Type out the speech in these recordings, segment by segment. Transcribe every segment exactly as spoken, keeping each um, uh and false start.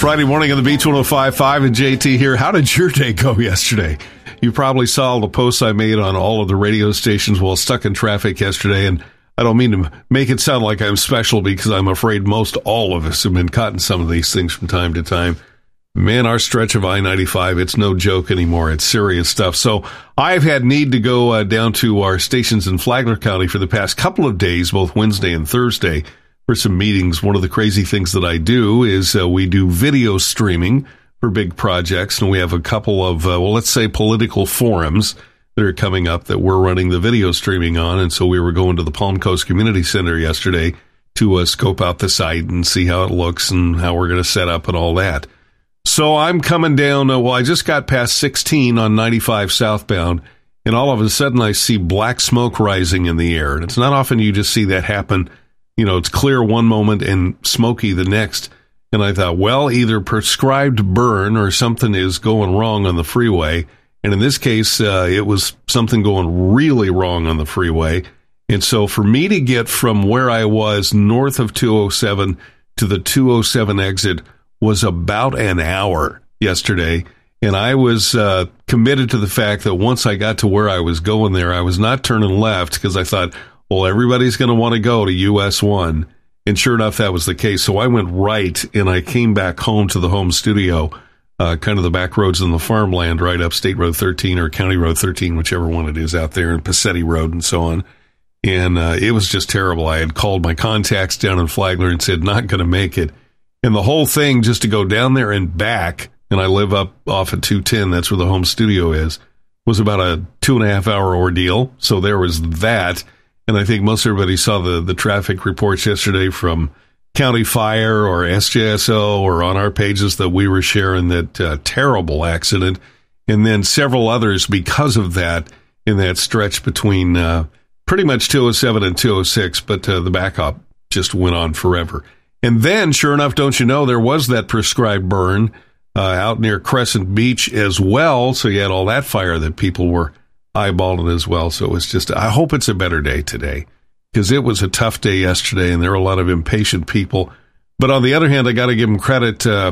Friday morning on the Beach one oh five point five and J T here. How did your day go yesterday? You probably saw the posts I made on all of the radio stations while stuck in traffic yesterday, and I don't mean to make it sound like I'm special because I'm afraid most all of us have been caught in some of these things from time to time. Man, our stretch of I ninety-five, it's no joke anymore. It's serious stuff. So I've had need to go uh, down to our stations in Flagler County for the past couple of days, both Wednesday and Thursday, for some meetings. One of the crazy things that I do is uh, we do video streaming for big projects, and we have a couple of, uh, well, let's say political forums that are coming up that we're running the video streaming on. And so we were going to the Palm Coast Community Center yesterday to uh, scope out the site and see how it looks and how we're going to set up and all that. So I'm coming down, uh, well, I just got past sixteen on ninety-five southbound, and all of a sudden I see black smoke rising in the air. And it's not often you just see that happen. You know, it's clear one moment and smoky the next. And I thought, well, either prescribed burn or something is going wrong on the freeway. And in this case, uh, it was something going really wrong on the freeway. And so for me to get from where I was north of two oh seven to the two oh seven exit was about an hour yesterday. And I was uh, committed to the fact that once I got to where I was going there, I was not turning left because I thought, well, everybody's going to want to go to U S one. And sure enough, that was the case. So I went right, and I came back home to the home studio, uh, kind of the back roads in the farmland, right up State Road thirteen or County Road thirteen, whichever one it is out there, and Passetti Road and so on. And uh, it was just terrible. I had called my contacts down in Flagler and said, not going to make it. And the whole thing, just to go down there and back, and I live up off of two ten, that's where the home studio is, was about a two and a half hour ordeal. So there was that. And I think most everybody saw the, the traffic reports yesterday from County Fire or S J S O or on our pages that we were sharing that uh, terrible accident. And then several others because of that in that stretch between uh, pretty much two oh seven and two oh six, but uh, the backup just went on forever. And then, sure enough, don't you know, there was that prescribed burn uh, out near Crescent Beach as well. So you had all that fire that people were eyeballing as well. So it was just, I hope it's a better day today because it was a tough day yesterday and there were a lot of impatient people. But on the other hand, I got to give them credit. Uh,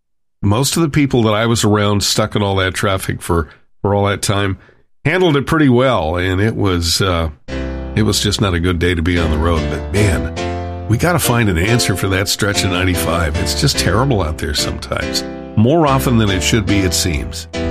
most of the people that I was around stuck in all that traffic for, for all that time handled it pretty well. And it was, uh, it was just not a good day to be on the road. But man, we got to find an answer for that stretch of ninety-five. It's just terrible out there sometimes. More often than it should be, it seems.